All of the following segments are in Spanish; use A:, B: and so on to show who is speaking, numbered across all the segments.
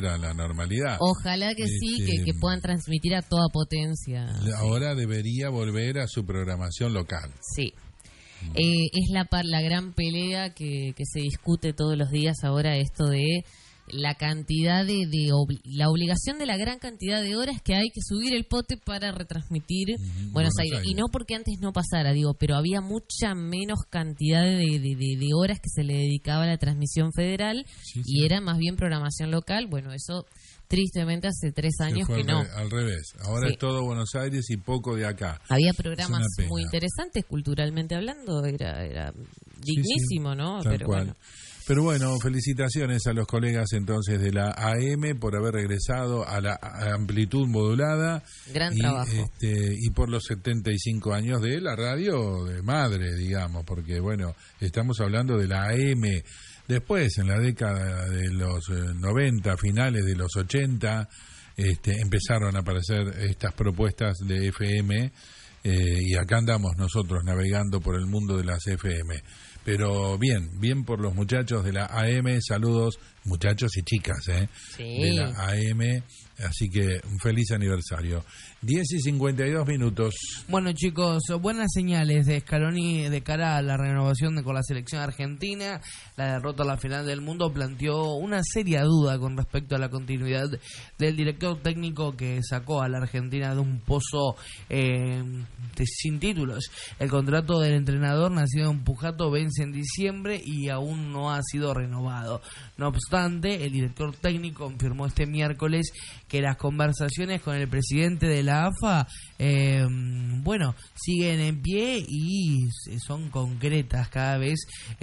A: volver a la normalidad.
B: Ojalá que sí, que puedan transmitir a toda potencia.
A: Ahora debería volver a su programación local.
B: Sí. Es la gran pelea que se discute todos los días ahora, esto de la cantidad la obligación de la gran cantidad de horas que hay que subir el pote para retransmitir Buenos Aires. Y no porque antes no pasara, pero había mucha menos cantidad de horas que se le dedicaba a la transmisión federal, y era más bien programación local. Bueno, eso tristemente hace 3 años que no.
A: Al revés, ahora es todo Buenos Aires y poco de acá.
B: Había programas muy interesantes culturalmente hablando, era dignísimo, ¿no?
A: Pero bueno. Pero bueno, felicitaciones a los colegas entonces de la AM por haber regresado a la amplitud modulada.
B: Gran trabajo.
A: Y por los 75 años de la radio de madre, digamos, porque bueno, estamos hablando de la AM. Después, en la década de los 90, finales de los 80, empezaron a aparecer estas propuestas de FM, y acá andamos nosotros navegando por el mundo de las FM. Pero bien por los muchachos de la AM, saludos, muchachos y chicas, de la AM, así que un feliz aniversario. 10:52.
C: Bueno, chicos, buenas señales de Scaloni de cara a la renovación con la selección argentina. La derrota a la final del mundo planteó una seria duda con respecto a la continuidad del director técnico que sacó a la Argentina de un pozo sin títulos. El contrato del entrenador nacido en Pujato vence en diciembre y aún no ha sido renovado. No obstante, el director técnico confirmó este miércoles que las conversaciones con el presidente de la AFA siguen en pie y son concretas cada vez,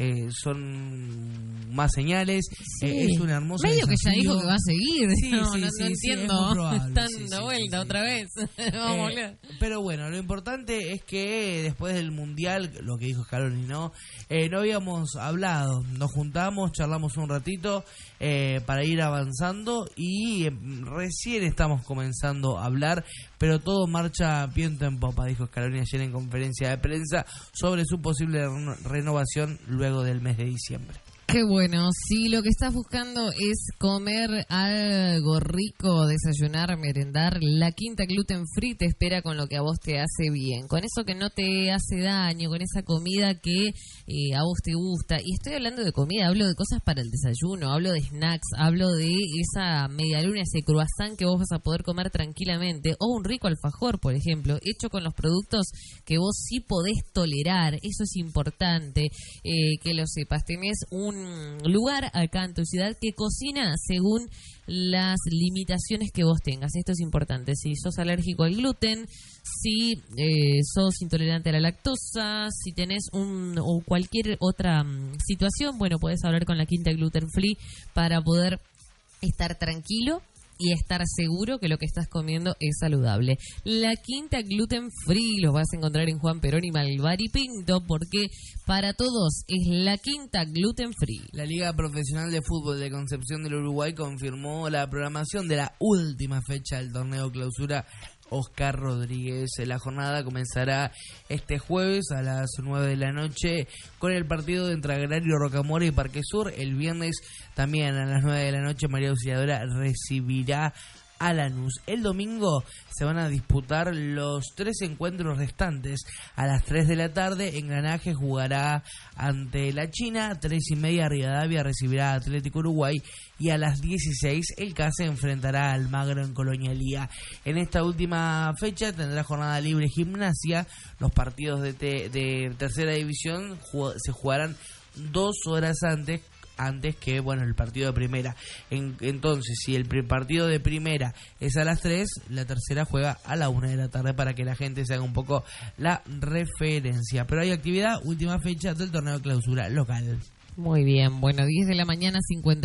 C: son más señales. Es un hermoso
B: medio
C: desafío.
B: Que ya dijo que va a seguir. No entiendo,
C: es
B: están dando vuelta otra vez. Vamos,
C: pero bueno, lo importante es que después del Mundial, lo que dijo Scaloni, no habíamos hablado, nos juntamos, charlamos un ratito para ir avanzando y recién estamos comenzando a hablar, pero todo marcha viento en popa, dijo Scaloni ayer en conferencia de prensa sobre su posible renovación luego del mes de diciembre.
B: Qué bueno, si lo que estás buscando es comer algo rico, desayunar, merendar, la Quinta Gluten Free te espera con lo que a vos te hace bien, con eso que no te hace daño, con esa comida que a vos te gusta. Y estoy hablando de comida, hablo de cosas para el desayuno, hablo de snacks, hablo de esa medialuna, ese croissant que vos vas a poder comer tranquilamente, o un rico alfajor, por ejemplo, hecho con los productos que vos sí podés tolerar. Eso es importante, que lo sepas. Tenés un lugar acá en tu ciudad que cocina según las limitaciones que vos tengas. Esto es importante. Si sos alérgico al gluten, si sos intolerante a la lactosa, si tenés o cualquier otra situación, bueno, podés hablar con la Quinta Gluten Free para poder estar tranquilo y estar seguro que lo que estás comiendo es saludable. La Quinta Gluten Free los vas a encontrar en Juan Perón y Malvar y Pinto, porque para todos es la Quinta Gluten Free.
C: La Liga Profesional de Fútbol de Concepción del Uruguay confirmó la programación de la última fecha del torneo Clausura Oscar Rodríguez. La jornada comenzará este jueves a las 9 de la noche con el partido entre Agrario Rocamora y Parque Sur. El viernes también a las 9 de la noche María Auxiliadora recibirá a Lanús. El domingo se van a disputar los 3 encuentros restantes. A las 3 de la tarde Engranaje jugará ante la China, 3:30 Rivadavia recibirá a Atlético Uruguay y a las 16 el CAS se enfrentará al Magro en Colonialía. En esta última fecha tendrá jornada libre Gimnasia. Los partidos de tercera división se jugarán 2 horas antes que el partido de primera. Entonces, si el partido de primera es a las 3, la tercera juega a la 1 de la tarde para que la gente se haga un poco la referencia. Pero hay actividad, última fecha del torneo de clausura local.
B: Muy bien, bueno, 10 de la mañana,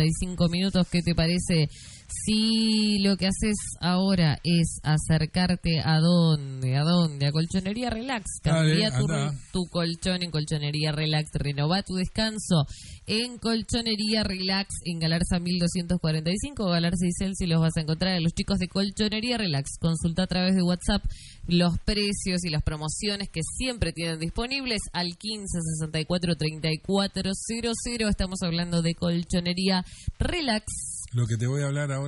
B: 55 minutos. ¿Qué te parece si lo que haces ahora es acercarte a dónde? A Colchonería Relax? Cambia tu colchón en Colchonería Relax, renová tu descanso en Colchonería Relax en Galarza 1245 o Galarza y Celsi. Los vas a encontrar a los chicos de Colchonería Relax. Consulta a través de WhatsApp los precios y las promociones que siempre tienen disponibles al 15 64 34 00. Estamos hablando de Colchonería Relax.
A: Lo que te voy a hablar ahora